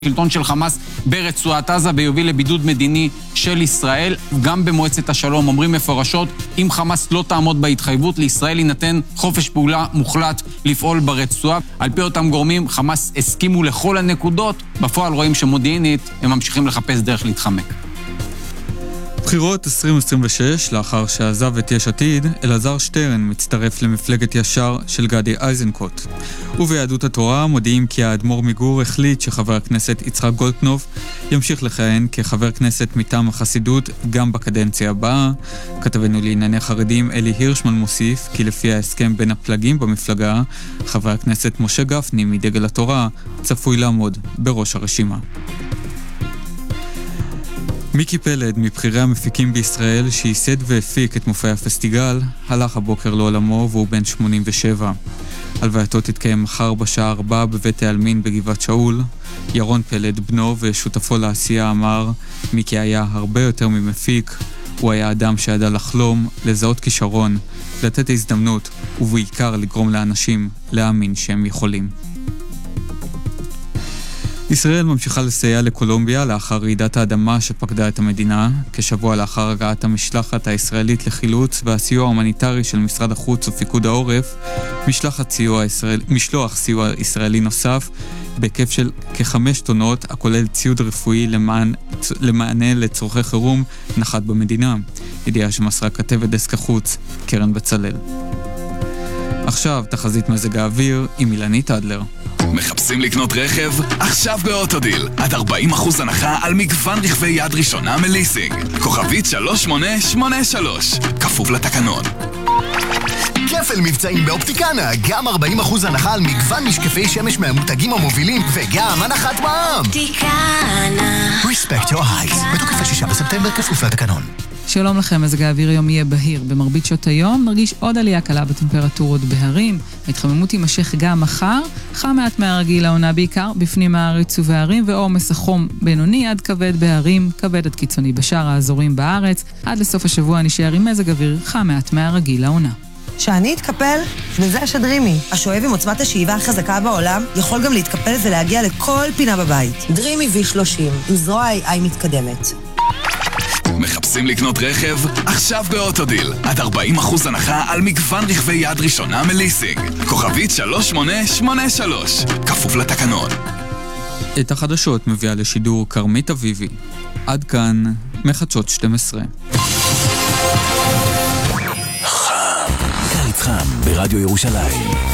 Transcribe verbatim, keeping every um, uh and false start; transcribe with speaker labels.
Speaker 1: שלטון של חמאס ברצועת עזה ויוביל לבידוד מדיני של ישראל. גם במועצת השלום אומרים מפורשות, אם חמאס לא תעמוד בהתחייבות, לישראל יינתן חופש פעולה מוחלט לפעול ברצועה. על פי אותם גורמים, חמאס הסכימו לכל הנקודות. בפועל רואים שמודיעינית הם ממשיכים לחפש דרך להתחמק.
Speaker 2: בחירות עשרים עשרים ושש, לאחר שעזב את יש עתיד, אלעזר שטרן מצטרף למפלגת ישר של גדי איזנקוט. וביהדות התורה מודיעים כי האדמו"ר מגור החליט שחבר הכנסת יצחק גולדקנופ ימשיך לכהן כחבר כנסת מטעם החסידות גם בקדנציה הבאה. כתבנו לענייני חרדים אלי הירשמן מוסיף כי לפי ההסכם בין הפלגים במפלגה, חבר הכנסת משה גפני מדגל התורה צפוי לעמוד בראש הרשימה. מיקי פלד, מבחירי המפיקים בישראל, שייסד והפיק את מופעי הפסטיגל, הלך הבוקר לעולמו והוא בן שמונים ושבע. הלווייתו תתקיים מחר בשעה ארבע בבית העלמין בגבעת שאול. ירון פלד, בנו ושותפו לעשייה, אמר, מיקי היה הרבה יותר ממפיק. הוא היה אדם שידע לחלום, לזהות כישרון, לתת הזדמנות, ובעיקר לגרום לאנשים להאמין שהם יכולים. ישראל ממשיכה לסייע לקולומביה לאחר רעידת האדמה שפקדה את המדינה. כשבוע לאחר הגעת המשלחת הישראלית לחילוץ והסיוע ההומניטרי של משרד החוץ ופיקוד העורף, משלחת סיוע ישראל, משלוח סיוע ישראלי נוסף בהיקף של כחמש טונות, הכולל ציוד רפואי למען, למענה לצורכי חירום, נחת במדינה. ידיעה שמסרה כתבת דסק החוץ, קרן בצלאל. עכשיו תחזית מזג האוויר עם אילנית אדלר.
Speaker 3: מחפשים לקנות רכב? עכשיו באוטודיל. עד ארבעים אחוז הנחה על מגוון רכבי יד ראשונה מליסינג. כוכבית שלוש שמונה שמונה שלוש. כפוף לתקנון.
Speaker 4: כפל מבצעים באופטיקנה. גם ארבעים אחוז הנחה על מגוון משקפי שמש מהמותגים המובילים וגם הנחת מע"מ.
Speaker 5: אופטיקנה.
Speaker 4: Respect your eyes. בתוקף השישה בספטמבר כפוף לתקנון.
Speaker 6: שלום לכם, מזג האוויר היום יהיה בהיר. במרבית שעות היום נרגיש עוד עלייה קלה בטמפרטורות בהרים. ההתחממות תימשך גם מחר, חם מעט מהרגיל העונה בעיקר בפנים הארץ ובהרים, ועומס החום בינוני עד כבד בהרים, כבד עד קיצוני בשאר האזורים בארץ. עד לסוף השבוע נשאר עם מזג אוויר חם מעט מהרגיל העונה.
Speaker 5: שאני אתקפל, וזה השדרימי. השואב עם עוצמת השאיבה החזקה בעולם יכול גם להתקפל ולהגיע לכל פינה בבית. דרימי וי שלושים, עם זרוע איי איי מתקדמת.
Speaker 3: מחפשים לקנות רכב? עכשיו באוטודיל. עד ארבעים אחוז הנחה על מגוון רכבי יד ראשונה מליסינג. כוכבית שלוש שמונה שמונה שלוש. כפוף לתקנון.
Speaker 2: את החדשות מביאה לשידור קרמית אביבי. עד כאן מחדשות שתים עשרה.
Speaker 7: חם. קיץ חם ברדיו ירושלים.